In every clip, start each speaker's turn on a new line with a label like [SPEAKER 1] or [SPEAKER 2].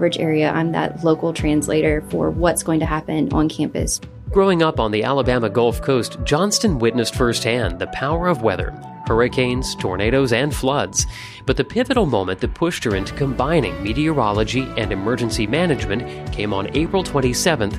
[SPEAKER 1] Bridge area. I'm that local translator for what's going to happen on campus.
[SPEAKER 2] Growing up on the Alabama Gulf Coast, Johnston witnessed firsthand the power of weather, hurricanes, tornadoes, and floods. But the pivotal moment that pushed her into combining meteorology and emergency management came on April 27,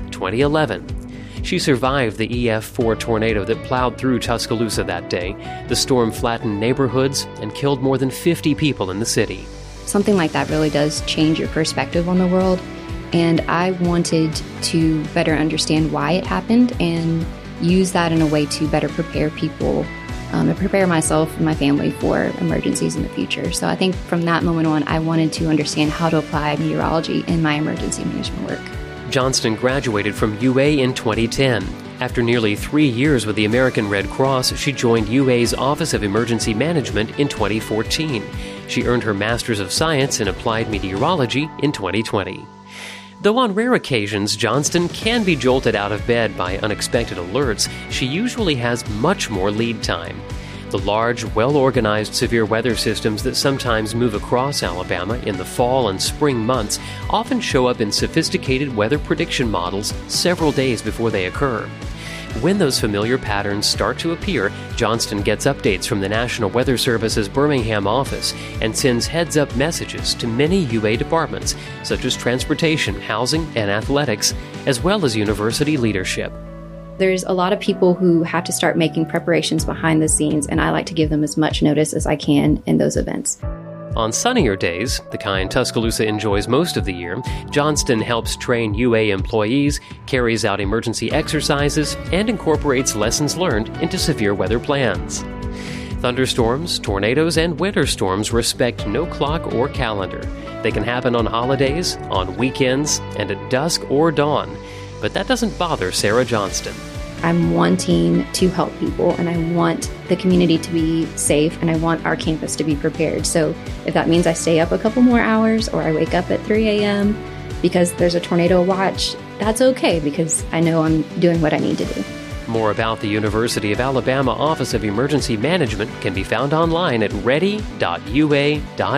[SPEAKER 2] 2011. She survived the EF4 tornado that plowed through Tuscaloosa that day. The storm flattened neighborhoods and killed more than 50 people in the city.
[SPEAKER 1] Something like that really does change your perspective on the world. And I wanted to better understand why it happened and use that in a way to better prepare people and prepare myself and my family for emergencies in the future. So I think from that moment on, I wanted to understand how to apply meteorology in my emergency management work.
[SPEAKER 2] Johnston graduated from UA in 2010. After nearly 3 years with the American Red Cross, she joined UA's Office of Emergency Management in 2014. She earned her Master's of Science in Applied Meteorology in 2020. Though on rare occasions Johnston can be jolted out of bed by unexpected alerts, she usually has much more lead time. The large, well-organized severe weather systems that sometimes move across Alabama in the fall and spring months often show up in sophisticated weather prediction models several days before they occur. When those familiar patterns start to appear, Johnston gets updates from the National Weather Service's Birmingham office and sends heads-up messages to many UA departments, such as transportation, housing, and athletics, as well as university leadership.
[SPEAKER 1] There's a lot of people who have to start making preparations behind the scenes, and I like to give them as much notice as I can in those events.
[SPEAKER 2] On sunnier days, the kind Tuscaloosa enjoys most of the year, Johnston helps train UA employees, carries out emergency exercises, and incorporates lessons learned into severe weather plans. Thunderstorms, tornadoes, and winter storms respect no clock or calendar. They can happen on holidays, on weekends, and at dusk or dawn. But that doesn't bother Sarah Johnston.
[SPEAKER 1] I'm wanting to help people, and I want the community to be safe, and I want our campus to be prepared. So if that means I stay up a couple more hours or I wake up at 3 a.m. because there's a tornado watch, that's okay because I know I'm doing what I need to do.
[SPEAKER 2] More about the University of Alabama Office of Emergency Management can be found online at ready.ua.edu.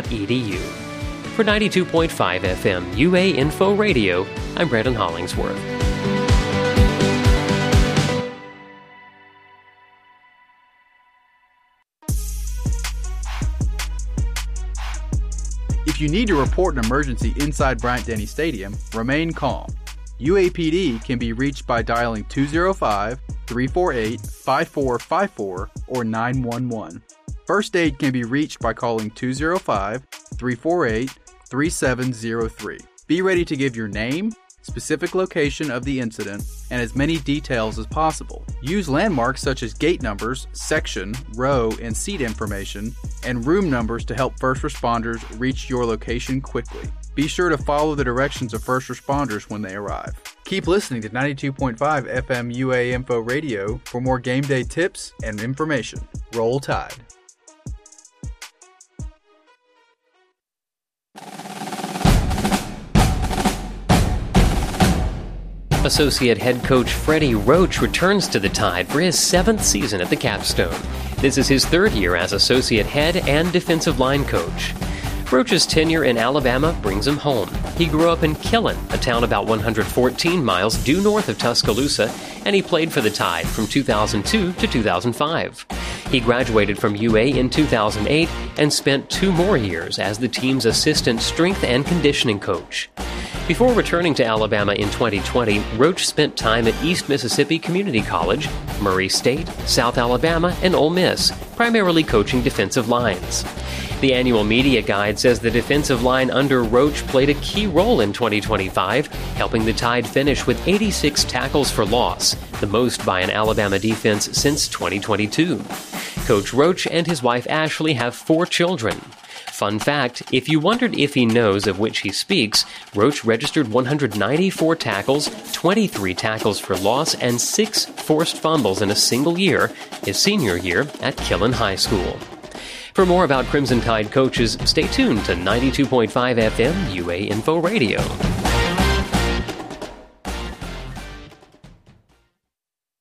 [SPEAKER 2] For 92.5 FM UA Info Radio, I'm Brandon Hollingsworth.
[SPEAKER 3] If you need to report an emergency inside Bryant-Denny Stadium, remain calm. UAPD can be reached by dialing 205-348-5454 or 911. First aid can be reached by calling 205-348-3703. Be ready to give your name, specific location of the incident, and as many details as possible. Use landmarks such as gate numbers, section, row, and seat information, and room numbers to help first responders reach your location quickly. Be sure to follow the directions of first responders when they arrive. Keep listening to 92.5 FM UA Info Radio for more game day tips and information. Roll Tide.
[SPEAKER 2] Associate head coach Freddie Roach returns to the Tide for his 7th season at the Capstone. This is his 3rd year as associate head and defensive line coach. Roach's tenure in Alabama brings him home. He grew up in Killen, a town about 114 miles due north of Tuscaloosa, and he played for the Tide from 2002 to 2005. He graduated from UA in 2008 and spent 2 more years as the team's assistant strength and conditioning coach. Before returning to Alabama in 2020, Roach spent time at East Mississippi Community College, Murray State, South Alabama, and Ole Miss, primarily coaching defensive lines. The annual media guide says the defensive line under Roach played a key role in 2025, helping the Tide finish with 86 tackles for loss, the most by an Alabama defense since 2022. Coach Roach and his wife Ashley have 4 children. Fun fact, if you wondered if he knows of which he speaks, Roach registered 194 tackles, 23 tackles for loss, and 6 forced fumbles in a single year, his senior year at Killen High School. For more about Crimson Tide coaches, stay tuned to 92.5 FM UA Info Radio.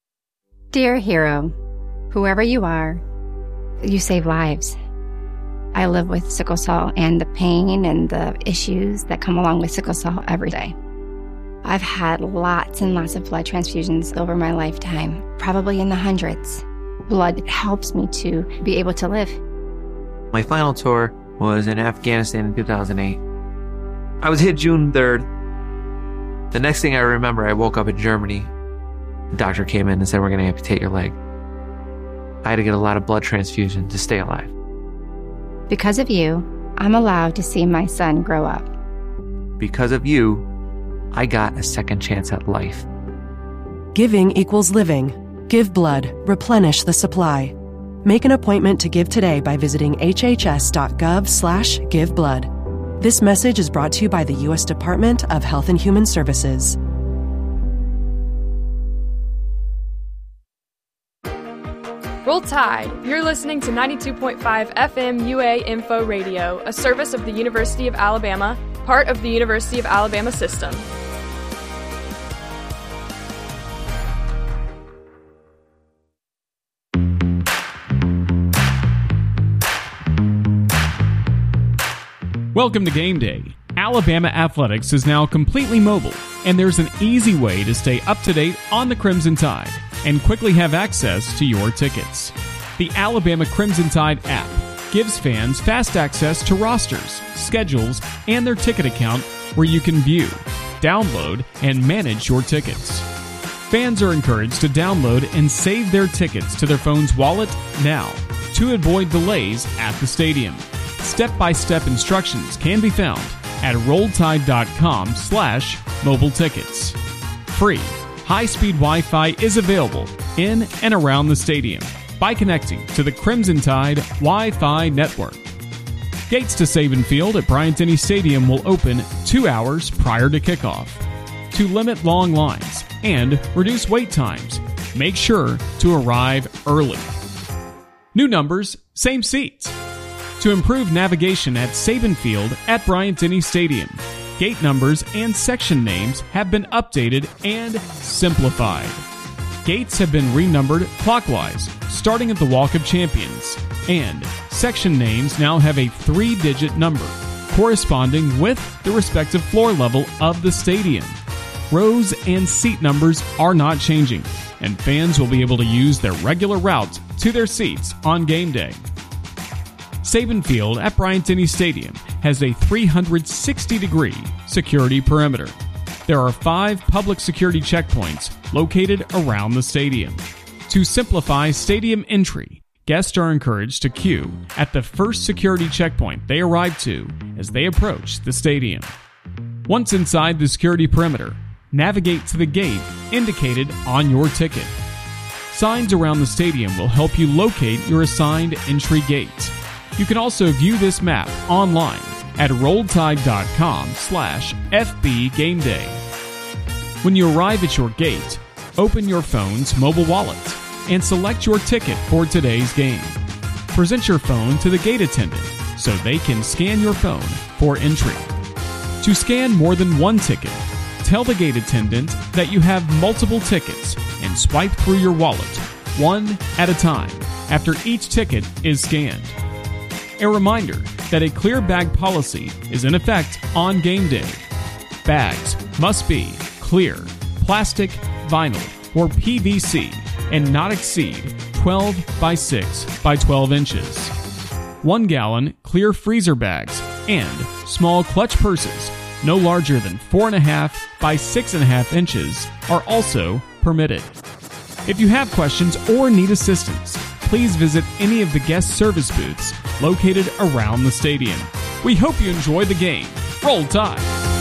[SPEAKER 4] Dear hero, whoever you are, you save lives. I live with sickle cell and the pain and the issues that come along with sickle cell every day. I've had lots and lots of blood transfusions over my lifetime, probably in the hundreds. Blood helps me to be able to live.
[SPEAKER 5] My final tour was in Afghanistan in 2008. I was hit June 3rd. The next thing I remember, I woke up in Germany. The doctor came in and said, we're going to amputate your leg. I had to get a lot of blood transfusion to stay alive.
[SPEAKER 4] Because of you, I'm allowed to see my son grow up.
[SPEAKER 5] Because of you, I got a second chance at life.
[SPEAKER 6] Giving equals living. Give blood. Replenish the supply. Make an appointment to give today by visiting hhs.gov/giveblood. This message is brought to you by the U.S. Department of Health and Human Services.
[SPEAKER 7] Roll Tide. You're listening to 92.5 FM UA Info Radio, a service of the University of Alabama, part of the University of Alabama system.
[SPEAKER 8] Welcome to Game Day. Alabama Athletics is now completely mobile, and there's an easy way to stay up to date on the Crimson Tide and quickly have access to your tickets. The Alabama Crimson Tide app gives fans fast access to rosters, schedules, and their ticket account where you can view, download, and manage your tickets. Fans are encouraged to download and save their tickets to their phone's wallet now to avoid delays at the stadium. Step-by-step instructions can be found at rolltide.com/mobile tickets. Free, high-speed Wi-Fi is available in and around the stadium by connecting to the Crimson Tide Wi-Fi network. Gates to Saban Field at Bryant-Denny Stadium will open 2 hours prior to kickoff. To limit long lines and reduce wait times, make sure to arrive early. New numbers, same seats. To improve navigation at Saban Field at Bryant-Denny Stadium, gate numbers and section names have been updated and simplified. Gates have been renumbered clockwise, starting at the Walk of Champions, and section names now have a 3-digit number, corresponding with the respective floor level of the stadium. Rows and seat numbers are not changing, and fans will be able to use their regular route to their seats on game day. Saban Field at Bryant-Denny Stadium has a 360-degree security perimeter. There are 5 public security checkpoints located around the stadium. To simplify stadium entry, guests are encouraged to queue at the first security checkpoint they arrive to as they approach the stadium. Once inside the security perimeter, navigate to the gate indicated on your ticket. Signs around the stadium will help you locate your assigned entry gate. You can also view this map online at rolltide.com/FBGameDay. When you arrive at your gate, open your phone's mobile wallet and select your ticket for today's game. Present your phone to the gate attendant so they can scan your phone for entry. To scan more than one ticket, tell the gate attendant that you have multiple tickets and swipe through your wallet, one at a time, after each ticket is scanned. A reminder that a clear bag policy is in effect on game day. Bags must be clear, plastic, vinyl, or PVC and not exceed 12 by 6 by 12 inches. 1 gallon clear freezer bags and small clutch purses no larger than 4.5 by 6.5 inches are also permitted. If you have questions or need assistance, please visit any of the guest service booths located around the stadium. We hope you enjoy the game. Roll Tide!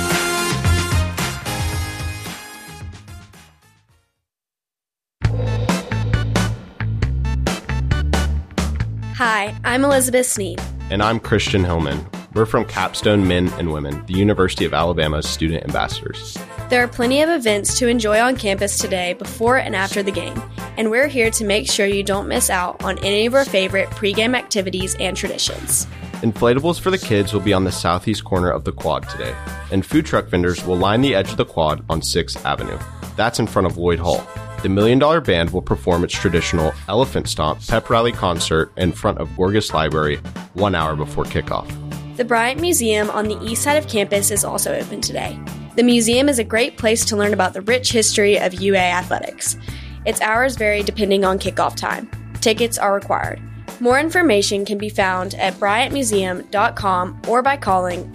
[SPEAKER 9] Hi, I'm Elizabeth Sneed.
[SPEAKER 10] And I'm Christian Hillman. We're from Capstone Men and Women, the University of Alabama's student ambassadors.
[SPEAKER 9] There are plenty of events to enjoy on campus today before and after the game, and we're here to make sure you don't miss out on any of our favorite pregame activities and traditions.
[SPEAKER 10] Inflatables for the kids will be on the southeast corner of the quad today, and food truck vendors will line the edge of the quad on 6th Avenue. That's in front of Lloyd Hall. The $1 Million Band will perform its traditional Elephant Stomp pep rally concert in front of Gorgas Library 1 hour before kickoff.
[SPEAKER 9] The Bryant Museum on the east side of campus is also open today. The museum is a great place to learn about the rich history of UA athletics. Its hours vary depending on kickoff time. Tickets are required. More information can be found at bryantmuseum.com or by calling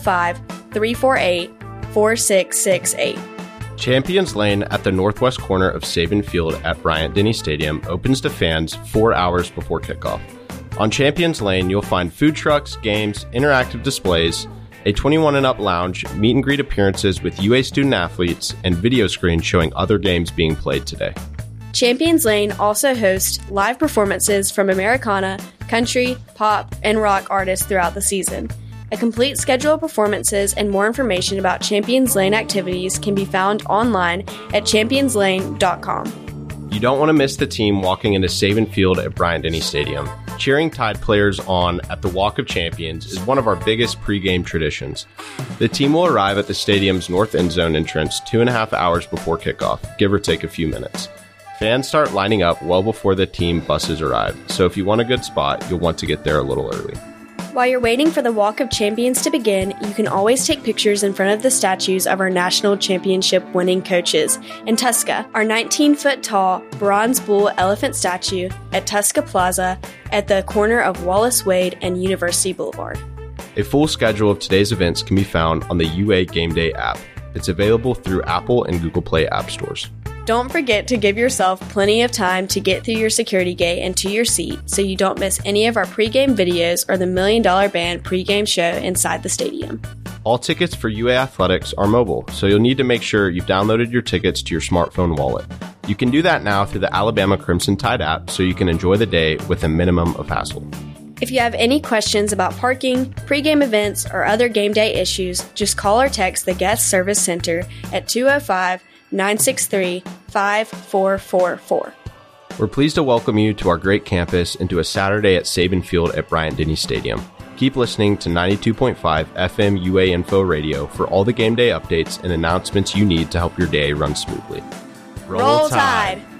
[SPEAKER 9] 205-348-4668.
[SPEAKER 10] Champions Lane at the northwest corner of Saban Field at Bryant-Denny Stadium opens to fans 4 hours before kickoff. On Champions Lane, you'll find food trucks, games, interactive displays, a 21 and up lounge, meet and greet appearances with UA student athletes, and video screens showing other games being played today.
[SPEAKER 9] Champions Lane also hosts live performances from Americana, country, pop, and rock artists throughout the season. A complete schedule of performances and more information about Champions Lane activities can be found online at championslane.com.
[SPEAKER 10] You don't want to miss the team walking into Saban Field at Bryant-Denny Stadium. Cheering Tide players on at the Walk of Champions is one of our biggest pregame traditions. The team will arrive at the stadium's north end zone entrance 2.5 hours before kickoff, give or take a few minutes. Fans start lining up well before the team buses arrive, so if you want a good spot, you'll want to get there a little early.
[SPEAKER 9] While you're waiting for the Walk of Champions to begin, you can always take pictures in front of the statues of our national championship winning coaches in Tuska, our 19-foot-tall bronze bull elephant statue at Tuska Plaza at the corner of Wallace Wade and University Boulevard.
[SPEAKER 10] A full schedule of today's events can be found on the UA Game Day app. It's available through Apple and Google Play app stores.
[SPEAKER 9] Don't forget to give yourself plenty of time to get through your security gate and to your seat so you don't miss any of our pregame videos or the $1 Million Band pregame show inside the stadium.
[SPEAKER 10] All tickets for UA Athletics are mobile, so you'll need to make sure you've downloaded your tickets to your smartphone wallet. You can do that now through the Alabama Crimson Tide app so you can enjoy the day with a minimum of hassle.
[SPEAKER 9] If you have any questions about parking, pregame events, or other game day issues, just call or text the Guest Service Center at 205-963-5444.
[SPEAKER 10] We're pleased to welcome you to our great campus and to a Saturday at Saban Field at Bryant-Denny Stadium. Keep listening to 92.5 FM UA Info Radio for all the game day updates and announcements you need to help your day run smoothly.
[SPEAKER 9] Roll Tide!